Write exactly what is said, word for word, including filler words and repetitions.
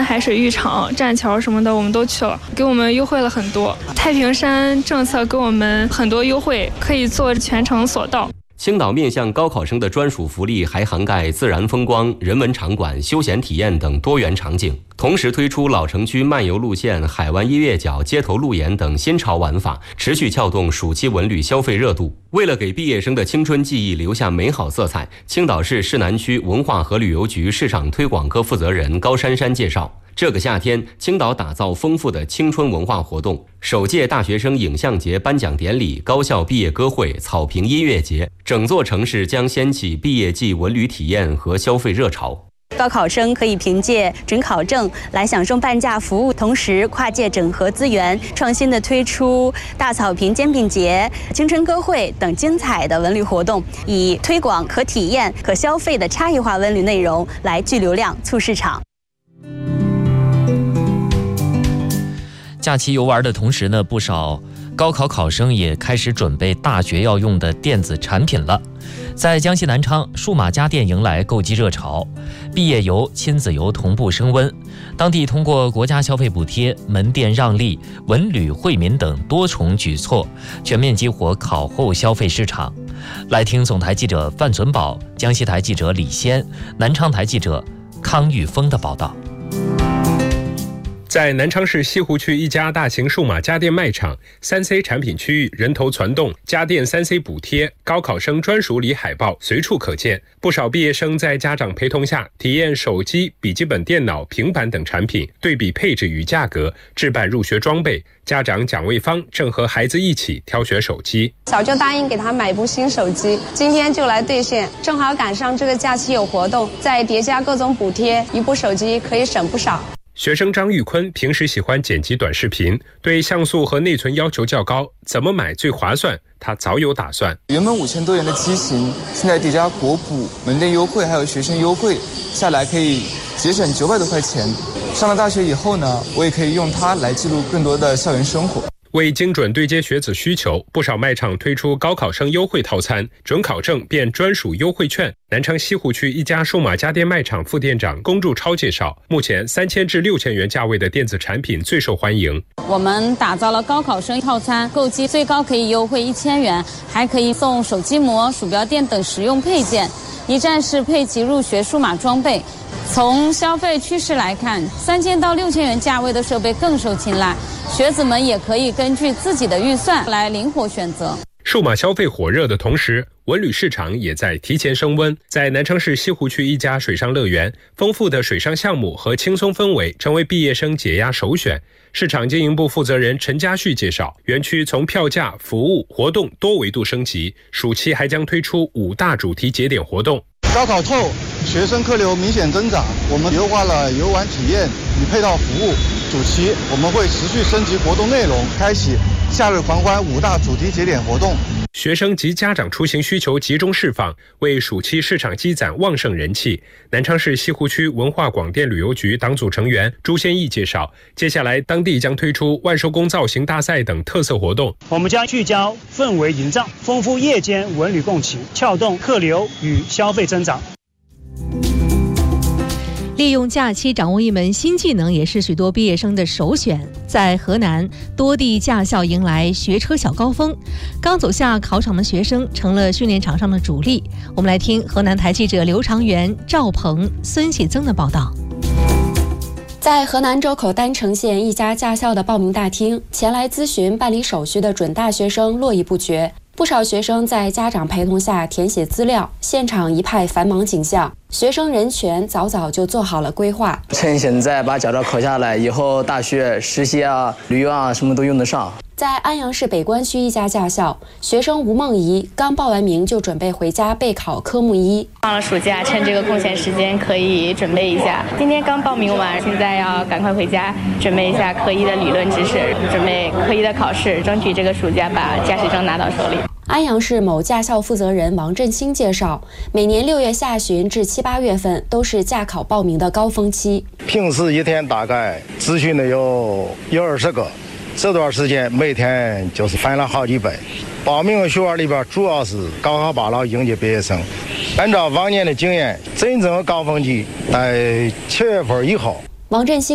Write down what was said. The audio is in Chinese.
海水浴场、栈桥什么的我们都去了，给我们优惠了很多。太平山政策给我们很多优惠，可以坐全程索道。 青岛面向高考生的专属福利还涵盖自然风光、人文场馆、休闲体验等多元场景，同时推出老城区漫游路线、海湾音乐角、街头路演等新潮玩法，持续撬动暑期文旅消费热度。为了给毕业生的青春记忆留下美好色彩，青岛市市南区文化和旅游局市场推广科负责人高珊珊介绍，这个夏天，青岛打造丰富的青春文化活动，首届大学生影像节颁奖典礼、高校毕业歌会、草坪音乐节，整座城市将掀起毕业季文旅体验和消费热潮。 高考生可以凭借准考证来享受半价服务，同时跨界整合资源，创新的推出大草坪煎饼节、青春歌会等精彩的文旅活动，以推广可体验、可消费的差异化文旅内容来聚流量、促市场。 假期游玩的同时呢，不少高考考生也开始准备大学要用的电子产品了。在江西南昌，数码家电迎来购机热潮，毕业游、亲子游同步升温。当地通过国家消费补贴、门店让利、文旅惠民等多重举措，全面激活考后消费市场。来听总台记者范存宝、江西台记者李先、南昌台记者康玉峰的报道。 在南昌市西湖区一家大型数码家电卖场， 三 C 产品区域人头攒动，家电 三 C 补贴、高考生专属礼海报随处可见。不少毕业生在家长陪同下，体验手机、笔记本电脑、平板等产品，对比配置与价格，置办入学装备。家长蒋卫芳正和孩子一起挑选手机， 早就答应给他买部新手机，今天就来兑现，正好赶上这个假期有活动，再叠加各种补贴，一部手机可以省不少。 学生张玉坤平时喜欢剪辑短视频，对像素和内存要求较高，怎么买最划算？他早有打算。 原本五千多元的机型，现在叠加国补、门店优惠还有学生优惠，下来可以节省九百多块钱。上了大学以后呢，我也可以用它来记录更多的校园生活。 为精准对接学子需求，不少卖场推出高考生优惠套餐，准考证变专属优惠券。南昌西湖区一家数码家电卖场副店长龚柱超介绍，目前三千至六千元价位的电子产品最受欢迎。 我们打造了高考生套餐，购机最高可以优惠一千元，还可以送手机膜、鼠标垫等实用配件，一站式配齐入学数码装备。从消费趋势来看，三千到六千元价位的设备更受青睐，学子们也可以根据自己的预算来灵活选择。 数码消费火热的同时，文旅市场也在提前升温。在南昌市西湖区一家水上乐园，丰富的水上项目和轻松氛围成为毕业生解压首选。市场经营部负责人陈家旭介绍，园区从票价、服务、活动多维度升级，暑期还将推出五大主题节点活动。 高考后，学生客流明显增长，我们优化了游玩体验与配套服务。暑期我们会持续升级活动内容，开启夏日狂欢五大主题节点活动。 学生及家长出行需求集中释放，为暑期市场积攒旺盛人气。南昌市西湖区文化广电旅游局党组成员朱先义介绍，接下来当地将推出万寿宫造型大赛等特色活动。 我们将聚焦氛围营造，丰富夜间文旅共骑，撬动客流与消费增长。 利用假期掌握一门新技能，也是许多毕业生的首选。在河南，多地驾校迎来学车小高峰，刚走下考场的学生成了训练场上的主力。我们来听河南台记者刘长元、赵鹏、孙喜增的报道。 在河南周口丹城县一家驾校的报名大厅，前来咨询办理手续的准大学生络绎不绝。不少学生在家长陪同下填写资料，现场一派繁忙景象，学生人权早早就做好了规划。 趁现在把驾照考下来，以后大学实习啊、旅游啊什么都用得上。 在安阳市北关区一家驾校，学生吴梦怡刚报完名就准备回家备考科目一。 放了暑假，趁这个空闲时间可以准备一下。今天刚报名完，现在要赶快回家准备一下科一的理论知识，准备科一的考试，争取这个暑假把驾驶证拿到手里。 安阳市某驾校负责人王振兴介绍，每年六月下旬至七八月份都是驾考报名的高峰期。 平时一天大概咨询的有有二十个，这段时间每天就是翻了好几倍。报名的学员里边主要是高考报考应届毕业生。按照往年的经验，真正的高峰期在七月份以后。 王振兴